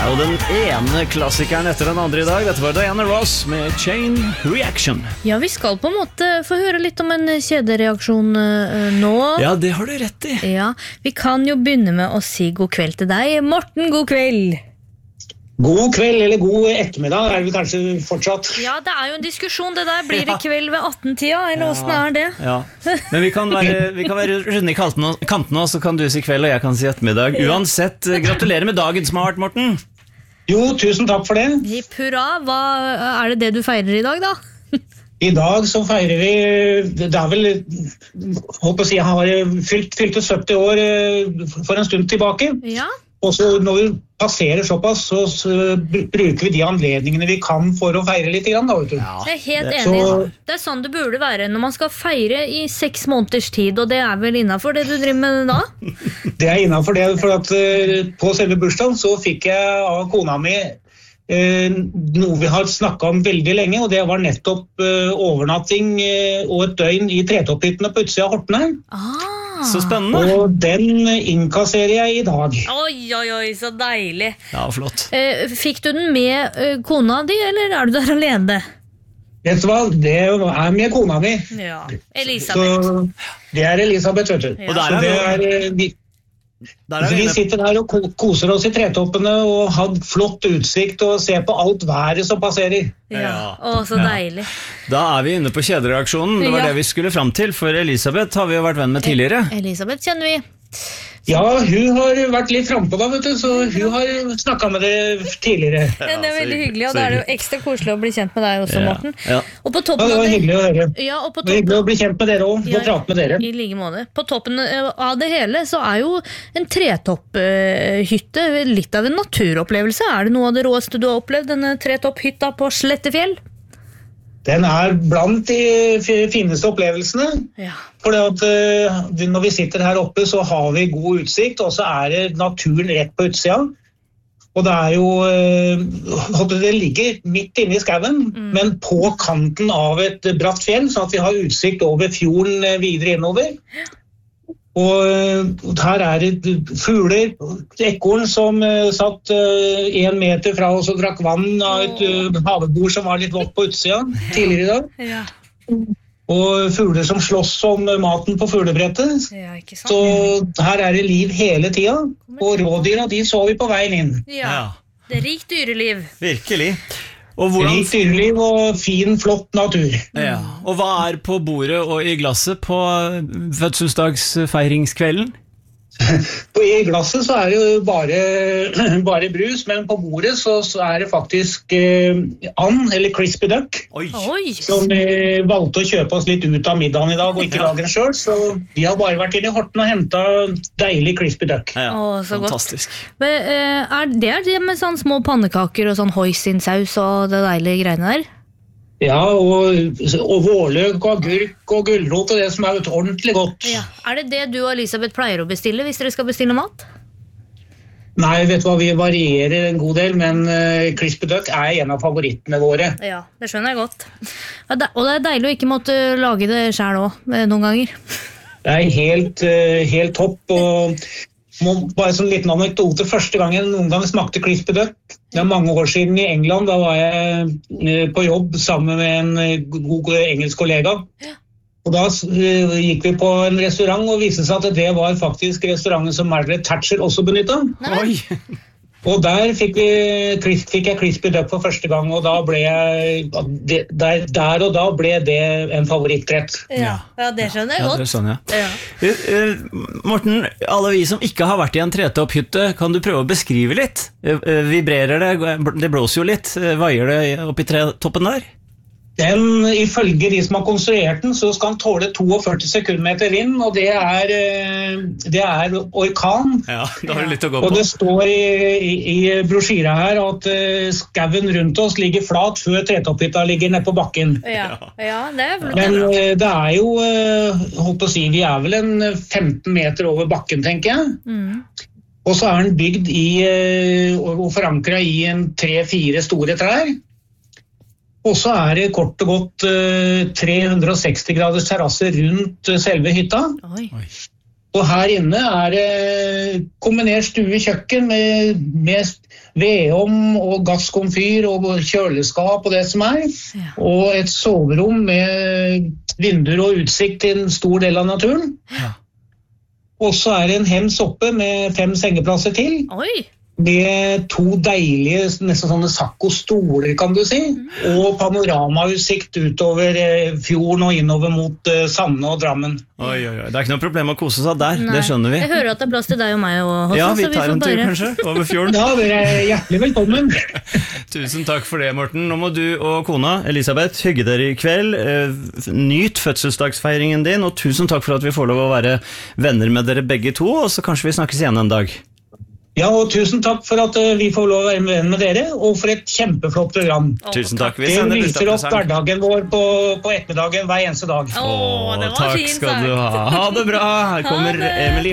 Og den ene klassikeren etter den andre I dag, dette var Diana Ross med Chain Reaction. Ja, vi skal på en måte få høre litt om en kjedereaksjon nå. Ja, det har du rett I. Ja, vi kan jo begynne med å si god kveld til deg. Morten, god kveld. God kveld, eller god ettermiddag, det kanskje fortsatt. Ja, det jo en diskusjon, det der. Blir det kveld ved 18-tida, eller hvordan det? Ja, men vi kan være runde I kantene, så kan du si kveld, og jeg kan si ettermiddag. Uansett, gratulerer med dagen som har vært, Morten. Jo, tusen takk for det. Hipp hurra, hva det du feirer I dag da? I dag så feirer vi, det vel, håper å si, jeg har fylte 70 år for en stund tilbake. Ja. Og så når vi passerer såpass, så bruker vi de anledningene vi kan for å feire litt grann, da, vet du. Ja, jeg helt enig. Det sånn det burde være når man skal feire I 6 måneders tid, og det vel innenfor det du driver med da? Det innenfor det, for at på selve bursdagen så fikk jeg av kona mi noe vi har snakket om veldig lenge, og det var nettopp overnatting og et døgn I tretopphyttene på utsida av Horten her. Så spennende. Og den innkasserer jeg I dag. Oi, så deilig. Ja, flott. Fikk du den med kona di, eller du der alene? Vet du hva? Det med kona mi. Ja, Elisabeth. Så det Elisabeth, vet du. Og der vi sitter her og koser oss I tretoppene og har flott utsikt og ser på alt været som passerer. Ja, så deilig. Da vi inne på kjedereaksjonen. Det var det vi skulle fram til, for Elisabeth har vi jo vært venn med tidligere. Elisabeth kjenner vi. Ja, hun har vært litt frempå da, vet du, så hun har snakket med det tidligere. Det veldig hyggelig, og da det jo ekstra koselig å bli kjent med deg også, Morten. Ja. Og på toppen det var hyggelig å høre. Ja, og på det var hyggelig å bli kjent med dere også, og prate med dere. I like måte. På toppen av det hele så jo en tretopphytte litt av en naturopplevelse. Det noe av det råeste du har opplevd, denne tretopphytta på Slettefjell? Den blant de fineste opplevelsene. Ja. For når vi sitter her oppe så har vi god utsikt, og så det naturen rett på utsida. Og det jo, det ligger midt inne I skauen, men på kanten av et bratt fjell, så at vi har utsikt over fjorden videre innover. Og her det fugler, ekorn som satt 1 meter fra oss og drakk vann av et havebord som var litt vått på utsida tidligere I dag. Ja. Og fugler som slåss om maten på fuglebrettet. Ja, ikke sant? Så her det liv hele tida, og rådyra de så vi på veien inn. Ja, det rikt dyreliv. Virkelig. Rikt dyreliv og fin, flott natur. Ja. Og hva på bordet og I glasset på fødselsdagsfeiringskvelden? I glasset så det jo bare brus, men på bordet så det faktisk and, eller crispy duck, som valgte å kjøpe oss litt ut av middagen I dag og ikke lage den selv, så vi har bare vært inne I Horten og hentet deilig crispy duck. Ja, så fantastisk. Men det med sånne små pannekaker og sånn hoisinsaus og det deilige greiene der? Ja, og vårløk og agurk og gulrot og det som ordentlig godt. Ja. Det du og Elisabeth pleier å bestille hvis dere skal bestille mat? Nei, vet du hva, vi varierer en god del, men crispy duck en av favorittene våre. Ja, det skjønner jeg godt. Og det deilig å ikke måtte lage det selv også, noen ganger. Det helt topp, og bare sånn liten anekdote. Første gangen noen gang smakte crispy duck, det mange år siden I England. Da var jeg på jobb sammen med en god engelsk kollega. Ja. Og da gikk vi på en restaurant og viste seg at det var faktisk restauranten som Margaret Thatcher også benyttet. Oi! Og der fikk jeg crispy duck for første gang, og da ble det en favorittrett. Ja, det skjønner jeg godt. Ja, det skjønner jeg. Morten, alle vi som ikke har vært I en tretopphytte, kan du prøve å beskrive litt? Vibrerer det? Det blåser jo litt. Vaier det opp I tretoppen der? Ifølge de som har konstruert den, så skal den tåle 42 sekundmeter vind, og det orkan. Ja, da det litt å gå på. Og det står I brosjyra her at skauen rundt oss ligger flat før tretopphytta ligger nede på bakken. Ja, det flott. Men det jo, holdt på å si, vi vel en 15 meter over bakken, tenker jeg. Og så den bygd og forankret I en 3-4 store trær. Og så det kort og godt 360 graders terrasse rundt selve hytta. Oi. Og her inne det kombinert stue kjøkken med vedovn og gasskomfyr og kjøleskap og det som og et soverom med vinduer og utsikt til en stor del av naturen. Og så det en hems oppe med 5 sengeplasser til. Oi! Med 2 deilige, nesten sånne Sacco-stoler, kan du si, og panoramautsikt utover fjorden og innover mot Sande og Drammen. Oi. Det ikke noe problem å kose seg der, det skjønner vi. Jeg hører at det plass til deg og meg også, Ja, vi så tar en tur kanskje, over fjorden. Ja, dere hjertelig velkommen. Tusen takk for det, Morten. Nå må du og kona, Elisabeth, hygge dere i kveld. Nyt fødselsdagsfeiringen din, og tusen takk for at vi får lov å være venner med dere begge to, og så kanskje vi snakkes igjen en dag. Ja, og tusen takk for at vi får lov å være med dere, og for et kjempeflott program. Tusen takk. Det viser opp hverdagen vår på ettermiddagen hver eneste dag. Det var takk fint skal du ha. Ha det bra. Her kommer Emily